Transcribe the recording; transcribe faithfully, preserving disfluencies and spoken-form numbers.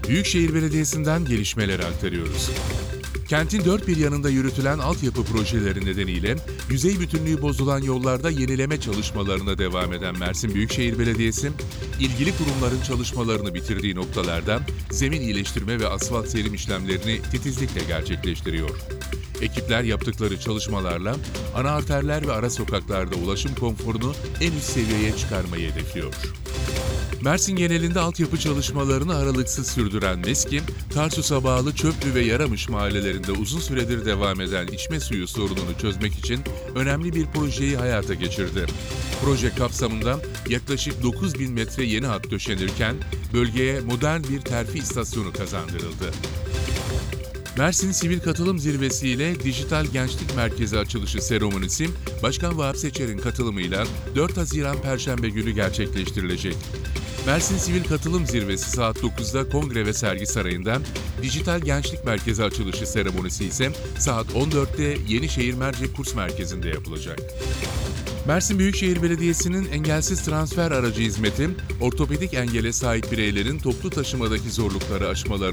Büyükşehir Belediyesi'nden gelişmeleri aktarıyoruz. Kentin dört bir yanında yürütülen altyapı projeleri nedeniyle yüzey bütünlüğü bozulan yollarda yenileme çalışmalarına devam eden Mersin Büyükşehir Belediyesi, ilgili kurumların çalışmalarını bitirdiği noktalarda zemin iyileştirme ve asfalt serim işlemlerini titizlikle gerçekleştiriyor. Ekipler yaptıkları çalışmalarla ana arterler ve ara sokaklarda ulaşım konforunu en üst seviyeye çıkarmayı hedefliyor. Mersin genelinde altyapı çalışmalarını aralıksız sürdüren MESKİ, Tarsus'a bağlı Çöplü ve Yaramış mahallelerinde uzun süredir devam eden içme suyu sorununu çözmek için önemli bir projeyi hayata geçirdi. Proje kapsamında yaklaşık dokuz bin metre yeni hat döşenirken bölgeye modern bir terfi istasyonu kazandırıldı. Mersin Sivil Katılım Zirvesi ile Dijital Gençlik Merkezi açılışı seremonisi, Başkan Vahap Seçer'in katılımıyla dört Haziran Perşembe günü gerçekleştirilecek. Mersin Sivil Katılım Zirvesi saat dokuzda Kongre ve Sergi Sarayı'nda, Dijital Gençlik Merkezi açılışı seremonisi ise saat on dörtte Yenişehir Mercek Kurs Merkezi'nde yapılacak. Mersin Büyükşehir Belediyesi'nin engelsiz transfer aracı hizmeti, ortopedik engele sahip bireylerin toplu taşımadaki zorlukları aşmalarını